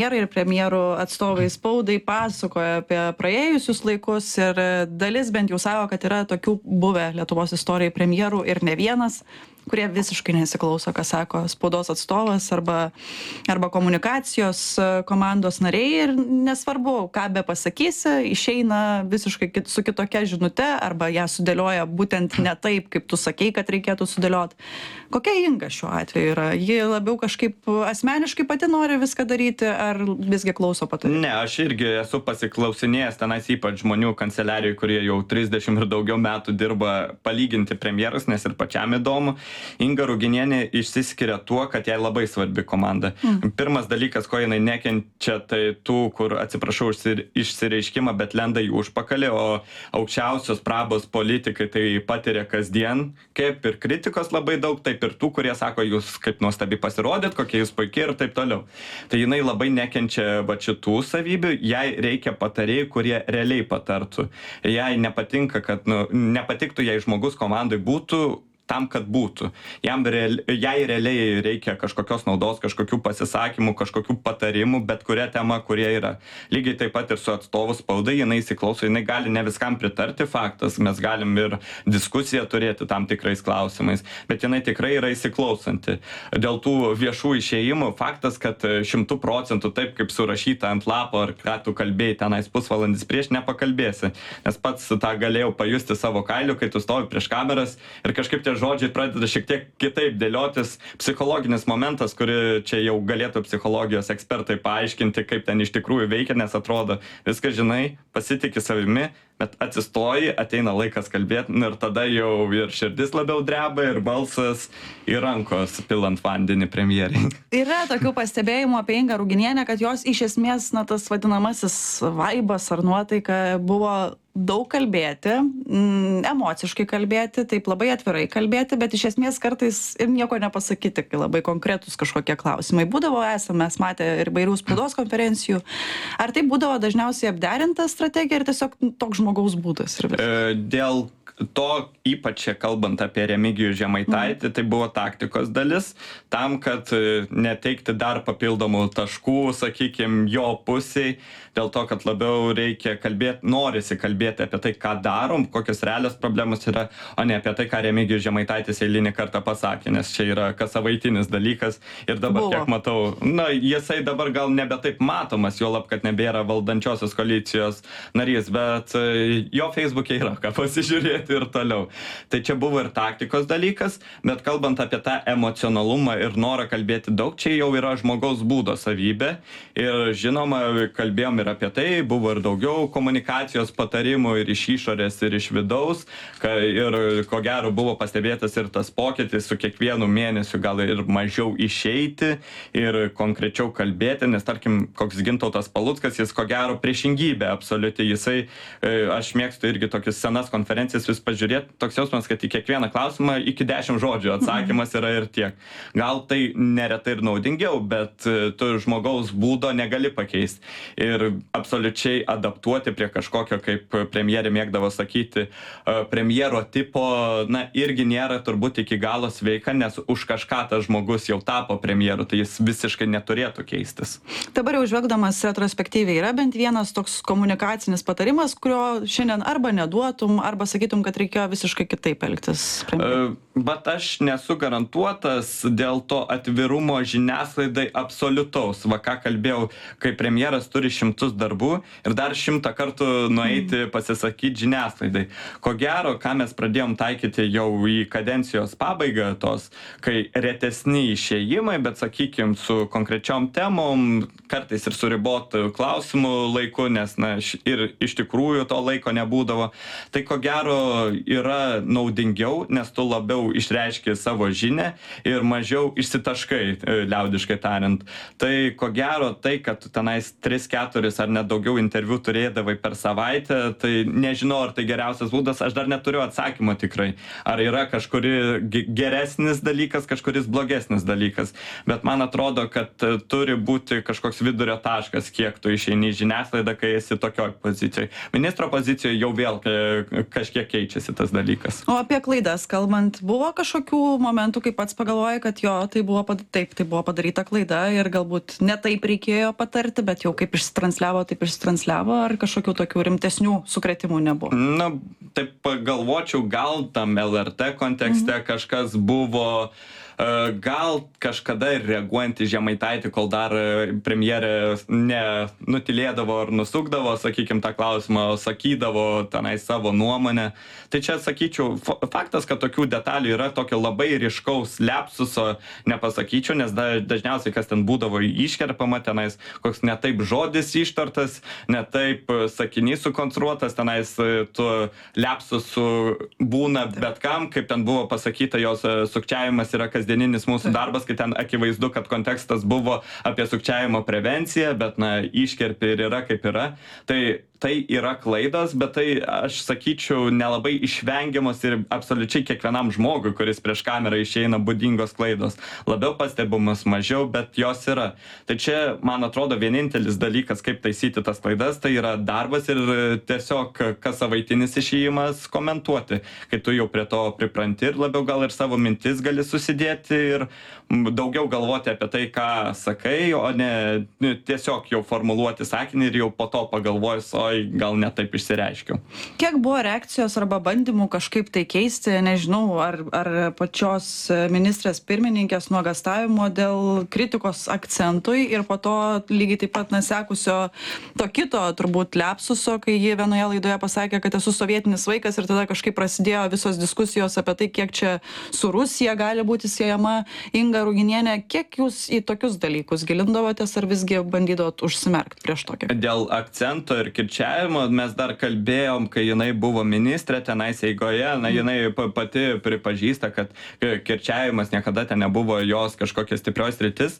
ir premjerų atstovai spaudai pasakoja apie praėjusius laikus ir dalis bent jau sako, kad yra tokių buvę Lietuvos istorijai premjerų ir ne vienas, kurie visiškai nesiklauso, ką sako spaudos atstovas arba komunikacijos komandos nariai ir nesvarbu, ką be pasakysi, išeina visiškai su kitokia žinute arba ją sudėlioja būtent ne taip, kaip tu sakei, kad reikėtų sudėlioti. Kokia Inga šiuo atveju yra? Ji labiau kažkaip asmeniškai pati nori viską daryti ar visgi klauso patarimų? Ne, aš irgi esu pasiklausinėjęs tenais ypač žmonių kanceliarijai, kurie jau 30 ir daugiau metų dirba palyginti premjerus, nes ir pačiam įdomu. Inga Ruginienė išsiskiria tuo, kad jai labai svarbi komanda. Pirmas dalykas, ko jinai nekenčia, tai tų, kur, atsiprašau išsireiškimą, bet lenda į užpakalį, o aukščiausios prabos politikai tai patiria kasdien, kaip ir kritikos labai daug, taip ir tų, kurie sako, jūs kaip nuostabiai pasirodėt, kokie jūs puikiai ir taip toliau. Tai jinai labai nekenčia va šitų savybių, jai reikia patarėjų, kurie realiai patartų. Jai nepatinka, kad nepatiktų, jei žmogus komandai būtų tam, kad būtų. Jai realiai reikia kažkokios naudos, kažkokių pasisakymų, kažkokių patarimų, bet kuria tema, kurie yra. Lygiai taip pat ir su atstovų spaudai, jinai įsiklauso, jinai gali ne viskam pritarti, faktas, mes galim ir diskusiją turėti tam tikrais klausimais, bet jinai tikrai yra įsiklausanti. Dėl tų viešų išėjimų, faktas, kad 100% taip, kaip surašyta ant lapo, ar ką tu kalbėjai tenais pusvalandis prieš, nepakalbėsi. Nes pats tą galėjau pajusti savo kailiu, kai tu stovi prieš kameras ir kažkaip tie žodžiai pradeda šiek tiek kitaip dėliotis. Psichologinis momentas, kuri čia jau galėtų psichologijos ekspertai paaiškinti, kaip ten iš tikrųjų veikia, nes atrodo, viską žinai, pasitiki savimi, bet atsistoji, ateina laikas kalbėti ir tada jau ir širdis labiau dreba, ir balsas, ir rankos pilant vandenį premjeriai. Yra tokių pastebėjimų apie Ingą Ruginienę, kad jos iš esmės, tas vadinamasis vaibas ar nuotaika buvo daug kalbėti, emociškai kalbėti, taip labai atvirai kalbėti, bet iš esmės kartais ir nieko nepasakyti, kai labai konkretus kažkokie klausimai. Būdavo, mes matę ir įvairių spaudos konferencijų. Ar tai būdavo dažniausiai apderinta strategija ir tiesiog toks žmogaus būdas? Dėl to, ypač kalbant apie Remigijų Žemaitaitį, tai buvo taktikos dalis, tam, kad neteikti dar papildomų taškų, sakykime, jo pusiai, dėl to, kad labiau reikia kalbėti, norisi kalbėti apie tai, ką darom, kokios realios problemos yra, o ne apie tai, ką Remigijus Žemaitaitis eilinį kartą pasakė, nes čia yra kasavaitinis dalykas ir dabar, kiek matau, jisai dabar gal nebe taip matomas, juolab, kad nebėra valdančiosios koalicijos narys, bet jo Facebook'e yra ką pasižiūrėti ir toliau. Tai čia buvo ir taktikos dalykas, bet kalbant apie tą emocionalumą ir norą kalbėti daug, čia jau yra žmogaus būdo savybė ir žinoma, kalbėjom ir apie tai, buvo ir daugiau komunikacijos patarimų ir iš išorės, ir iš vidaus, ir ko gero buvo pastebėtas ir tas pokytis su kiekvienu mėnesiu gal ir mažiau išeiti ir konkrečiau kalbėti, nes tarkim, koks Gintautas Paluckas, jis ko gero priešingybė absoliuti, jisai, aš mėgstu irgi tokias senas konferencijas vis pažiūrėti, toks jausmas, kad į kiekvieną klausimą iki 10 žodžių atsakymas yra ir tiek. Gal tai neretai ir naudingiau, bet tu žmogaus būdo negali pakeisti. Ir absoliučiai adaptuoti prie kažkokio, kaip premjerė mėgdavo sakyti, premjero tipo, irgi nėra turbūt iki galo sveika, nes už kažką tas žmogus jau tapo premjeru, tai jis visiškai neturėtų keistis. Dabar jau žvelgdamas retrospektyviai, yra bent vienas toks komunikacinis patarimas, kurio šiandien arba neduotum, arba sakytum, kad reikėjo visiškai kitaip elgtis? Bet aš nesu garantuotas dėl to atvirumo žiniasklaidai absoliutaus. Va ką kalbėjau, kai premjeras turi 100 darbų ir dar 100 kartų nueiti pasisakyti žiniasklaidai. Ko gero, ką mes pradėjom taikyti jau į kadencijos pabaigą tos, kai retesni išėjimai, bet sakykime su konkrečiom temom, kartais ir su ribotų klausimų laiku, nes ir iš tikrųjų to laiko nebūdavo. Tai ko gero yra naudingiau, nes tu labiau išreiški savo žinią ir mažiau išsitaškai, liaudiškai tariant. Tai ko gero tai, kad tu tenais 3-4 ar net daugiau interviu turėdavai per savaitę, tai nežinau, ar tai geriausias būdas, aš dar neturiu atsakymo tikrai. Ar yra kažkuri geresnis dalykas, kažkuris blogesnis dalykas. Bet man atrodo, kad turi būti kažkoks vidurio taškas, kiek tu išeini į žiniasklaidą, kai esi tokioj pozicijoje. Ministro pozicijoje jau vėl kažkiek keičiasi tas dalykas. O apie klaidas kalbant, buvo kažkokių momentų, kai pats pagalvojai, kad jo, tai buvo padaryta klaida ir galbūt ne taip reikėjo patarti, bet jau kaip išsitransliavo, ar kažkokių tokių rimtesnių sukrėtimų nebuvo? Na, taip pagalvočiau, gal tam LRT kontekste kažkas buvo, gal kažkada ir reaguojant į Žemaitaitį, kol dar premjerė nenutilėdavo ar nusukdavo, sakykime, tą klausimą, sakydavo tenai savo nuomonę. Tai čia, sakyčiau, faktas, kad tokių detalių yra, tokio labai ryškaus lepsuso nepasakyčiau, nes dažniausiai, kas ten būdavo iškerpama, tenais koks netaip žodis ištartas, netaip sakinys sukonstruotas, tenais tu lepsusų būna bet kam, kaip ten buvo pasakyta, jos sukčiavimas yra kasdieninis mūsų darbas, kai ten akivaizdu, kad kontekstas buvo apie sukčiavimo prevenciją, bet, iškerpi ir yra kaip yra. Tai yra klaidos, bet tai, aš sakyčiau, nelabai išvengiamos ir absoliučiai kiekvienam žmogui, kuris prieš kamerą išeina, būdingos klaidos. Labiau pastebimas, mažiau, bet jos yra. Tai čia, man atrodo, vienintelis dalykas, kaip taisyti tas klaidas, tai yra darbas ir tiesiog kas savaitinis išėjimas komentuoti, kai tu jau prie to pripranti ir labiau gal ir savo mintis gali susidėti ir daugiau galvoti apie tai, ką sakai, o ne tiesiog jau formuluoti sakinį ir jau po to pagalvojus, gal ne taip išsireiškiau. Kiek buvo reakcijos arba bandymų kažkaip tai keisti, nežinau, ar pačios ministrės pirmininkės nuogastavimo dėl kritikos akcentui ir po to lygiai taip pat sekusio to kito turbūt lepsuso, kai ji vienoje laidoje pasakė, kad esu sovietinis vaikas ir tada kažkaip prasidėjo visos diskusijos apie tai, kiek čia su Rusija gali būti siejama Inga Ruginienė. Kiek jūs į tokius dalykus gilindavotės ar visgi bandydavot užsimerkti prieš tokį? Dėl akcento ir kirčiavimo mes dar kalbėjom, kai jinai buvo ministrė tenais eigoje, jinai pati pripažįsta, kad kirčiavimas niekada ten nebuvo jos kažkokia stiprios sritis,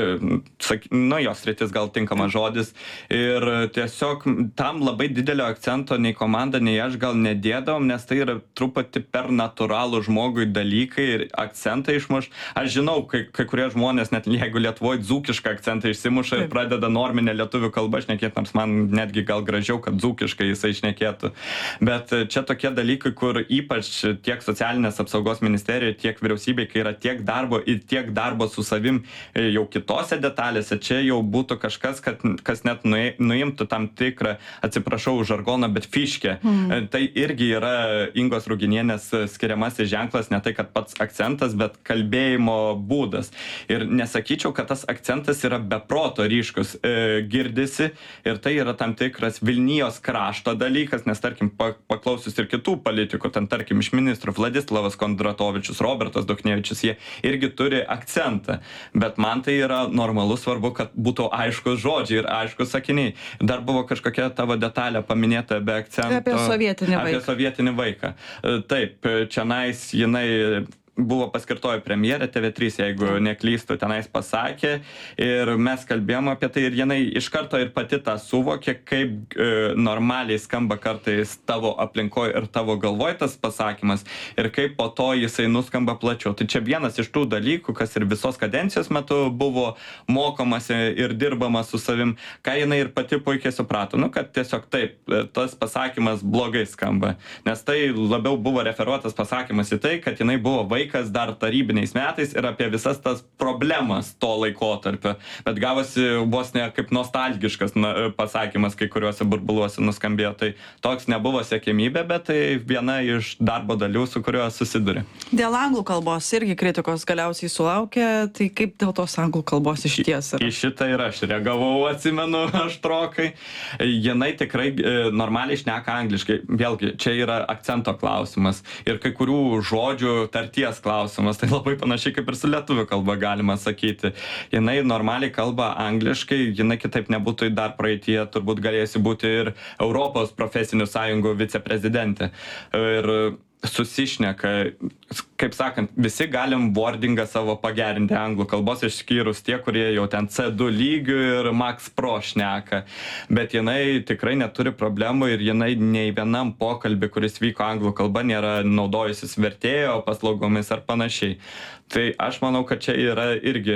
jos sritis gal tinkamas žodis, ir tiesiog tam labai didelio akcento nei komanda, nei aš gal nedėdavom, nes tai yra truputį per natūralų žmogui dalykai ir akcentą išmuš. Aš žinau, kai kurie žmonės, net jeigu Lietuvoje dzūkišką akcentą išsimuša ir pradeda norminę lietuvių kalbą šnekėti, nors man netgi gal gražiau, kad dzūkiškai jisai šnekėtų. Bet čia tokie dalykai, kur ypač tiek socialinės apsaugos ministerijoje, tiek vyriausybėje, kai yra tiek darbo ir tiek darbo su savim jau kitose detalėse, čia jau būtų kažkas, kas net nuimtų tam tikrą, atsiprašau už žargoną, bet fiškę. Tai irgi yra Ingos Ruginienės skiriamasis ženklas, ne tai, kad pats akcentas, bet kalbėjimo būdas. Ir nesakyčiau, kad tas akcentas yra beproto ryškus, girdisi ir tai yra tam tikras Vilnijos krašto dalykas, nes tarkim paklausius ir kitų politikų, ten tarkim iš ministrų Vladislavas Kondratovičius, Robertas Duchnevičius, jie irgi turi akcentą, bet man tai yra normalu, svarbu, kad būtų aiškus žodžiai ir aiškus sakiniai. Dar buvo kažkokia tavo detalė paminėta be akcento. Apie sovietinį vaiką. Taip, čionais jinai buvo paskirtoji premjerė TV3, jeigu neklystu, tenais pasakė ir mes kalbėjom apie tai ir jinai iš karto ir pati tą suvokė, kaip normaliai skamba kartais tavo aplinkoje ir tavo galvoje tas pasakymas ir kaip po to jisai nuskamba plačiau. Tai čia vienas iš tų dalykų, kas ir visos kadencijos metu buvo mokomasi ir dirbama su savim, ką jinai ir pati puikiai suprato, kad tiesiog taip, tas pasakymas blogai skamba, nes tai labiau buvo referuotas pasakymas į tai, kad jinai buvo vaikas dar tarybiniais metais ir apie visas tas problemas to laikotarpio. Bet gavosi vos ne kaip nostalgiškas pasakymas, kai kuriuose burbuluose nuskambėjo. Tai toks nebuvo siekiamybė, bet tai viena iš darbo dalių, su kuriuo susiduri. Dėl anglų kalbos irgi kritikos galiausiai sulaukė, tai kaip dėl tos anglų kalbos išties? Į šitą ir aš reagavau, atsimenu, aštrokai. Jinai tikrai normaliai šneka angliškai. Vėlgi, čia yra akcento klausimas ir kai kurių žodžių tarties klausimas, tai labai panašiai kaip ir su lietuvių kalba galima sakyti. Jinai normaliai kalba angliškai, jinai kitaip nebūtų dar praeityje, turbūt galėsi būti ir Europos profesinių sąjungų viceprezidentė. Ir susišneka, kaip sakant, visi galim wordingą savo pagerinti anglų kalbos, išskyrus tie, kurie jau ten C2 lygių ir Max Pro šneka. Bet jinai tikrai neturi problemų ir jinai nei vienam pokalbį, kuris vyko anglų kalba, nėra naudojusis vertėjo paslaugomis ar panašiai. Tai aš manau, kad čia yra irgi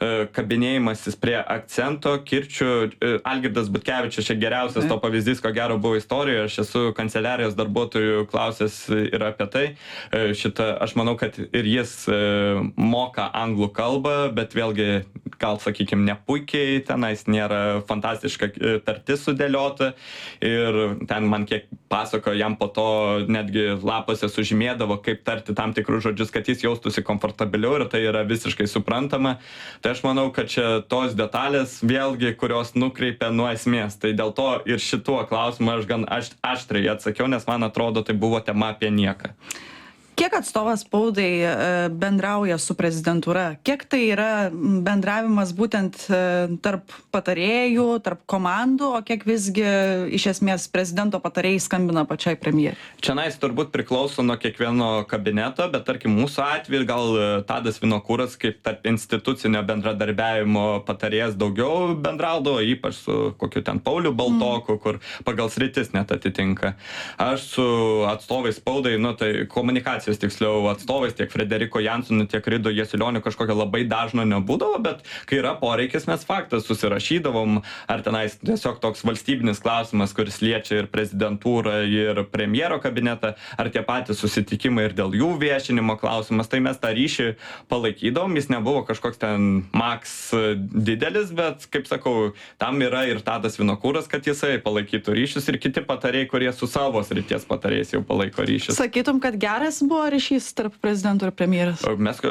kabinėjimasis prie akcento, kirčių. Algirdas Butkevičius čia geriausias to pavyzdys, ko gero buvo istorijoje. Aš esu kanceliarijos darbuotojų klausęs ir apie tai. Aš manau, kad ir jis moka anglų kalbą, bet vėlgi, gal sakykime, nepuikiai, tenais nėra fantastiška tartis sudėliota. Ir ten man kiek pasako, jam po to netgi lapuose sužymėdavo, kaip tarti tam tikrus žodžius, kad jis jaustųsi komfortabiliau, ir tai yra visiškai suprantama. Tai aš manau, kad čia tos detalės vėlgi, kurios nukreipia nuo esmės. Tai dėl to ir šituo klausimu aš gan aštriai atsakiau, nes man atrodo, tai buvo tema apie nieką. Kiek atstovas spaudai bendrauja su prezidentūra? Kiek tai yra bendravimas būtent tarp patarėjų, tarp komandų, o kiek visgi iš esmės prezidento patarėjai skambina pačiai premjerei? Čionais turbūt priklauso nuo kiekvieno kabineto, bet tarkim mūsų atveju gal Tadas Vinokuras kaip tarp institucinio bendradarbiavimo patarėjas daugiau bendraudavo, ypač su kokiu ten Pauliu Baltoku, kur pagal sritis net atitinka. Aš su atstovais spaudai, tai komunikacija tiksliau atstovais, tiek Frederiko Jansonu, tiek Rido Jasiulioniu kažkokio labai dažno nebūdavo, bet kai yra poreikis, mes faktas susirašydavom, ar tenais tiesiog toks valstybinis klausimas, kuris liečia ir prezidentūrą, ir premjero kabinetą, ar tie patys susitikimai ir dėl jų viešinimo klausimas, tai mes tą ryšį palaikydavom, jis nebuvo kažkoks ten maks didelis, bet, kaip sakau, tam yra ir Tadas Vinokuras, kad jisai palaikytų ryšius, ir kiti patarėjai, kurie su savo srities patarėjais jau palaiko ryšius. Sakytum, kad geras buvo ryšys tarp prezidento ir premjeras?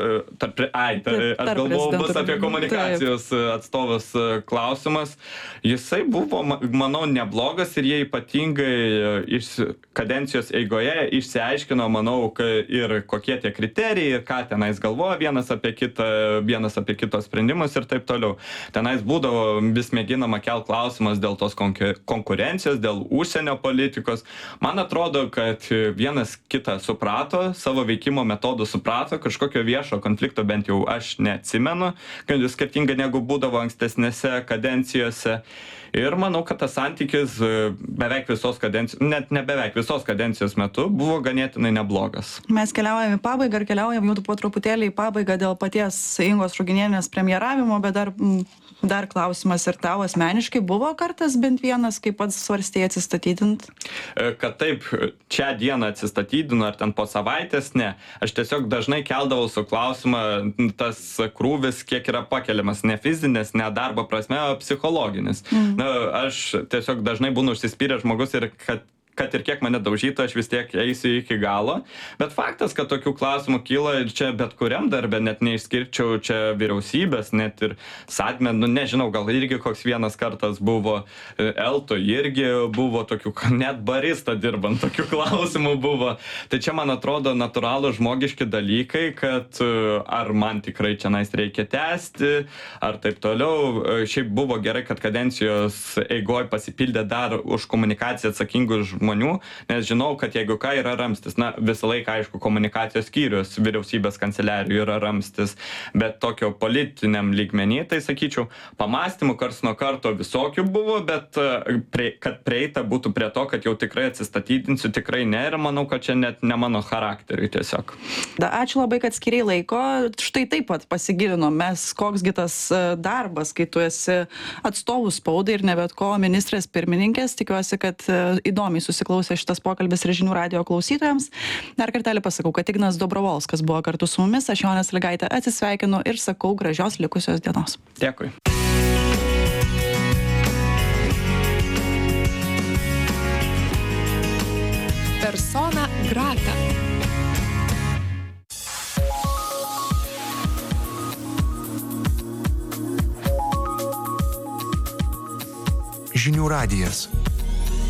Aš galvojau, bus apie komunikacijos atstovas klausimas. Jisai buvo, manau, neblogas, ir jie ypatingai kadencijos eigoje išsiaiškino, manau, ir kokie tie kriterijai, ir ką tenais galvoja vienas apie kito sprendimus ir taip toliau. Tenais būdavo vis mėginama kelt klausimas dėl tos konkurencijos, dėl užsienio politikos. Man atrodo, kad vienas kitą suprato, savo veikimo metodų suprato, kažkokio viešo konflikto bent jau aš neatsimenu, kad skirtingai negu būdavo ankstesnėse kadencijose. Ir manau, kad tas santykis beveik visos kadencijos, net ne beveik visos kadencijos metu buvo ganėtinai neblogas. Mes keliaujame į pabaigą ir keliaujame jau po truputėlį į pabaigą dėl paties Ingos Ruginienės premjeravimo, bet dar klausimas ir tau asmeniškai buvo kartas bent vienas, kaip pats svarstėjai atsistatydint? Kad taip, šią dieną atsistatydinu ar ten po savaitės, ne. Aš tiesiog dažnai keldavau su klausimą, tas krūvis kiek yra pakeliamas, ne fizinis, ne darbo prasme, o psichologinis. Aš tiesiog dažnai būnu užsispyręs žmogus, ir kad ir kiek mane daužytų, aš vis tiek eisiu iki galo. Bet faktas, kad tokių klausimų kyla ir čia bet kuriam darbe, net neišskirčiau čia vyriausybės, net ir Sadme, nežinau, gal irgi koks vienas kartas buvo, Elto irgi buvo tokių, net barista dirbant, tokių klausimų buvo. Tai čia, man atrodo, natūralų žmogiški dalykai, kad ar man tikrai čia reikia tęsti, ar taip toliau. Šiaip buvo gerai, kad kadencijos eigoj pasipildė dar už komunikaciją atsakingų žmonių, nes žinau, kad jeigu ką yra ramstis, visą laiką, aišku, komunikacijos skyrius vyriausybės kanceliarijų yra ramstis, bet tokio politiniam lygmenį, tai sakyčiau, pamastymų karts nuo karto visokių buvo, bet kad prieita būtų prie to, kad jau tikrai atsistatydinsiu, tikrai ne, ir manau, kad čia net ne mano charakteriui tiesiog. Ačiū labai, kad skiriai laiko. Štai taip pat pasigilinom mes, koksgi tas darbas, kai tu esi atstovų spaudai ir ne bet ko ministrės pirmininkės. Tikiuosi, kad įdomiai susiklausė šitas pokalbis ir Žinių radijo klausytojams. Dar kartelį pasakau, kad Ignas Dobrovolskas buvo kartu su mumis, aš Jonė Sąlygaitė atsisveikinu ir sakau gražios likusios dienos. Dėkui. Persona grata. Žinių radijas.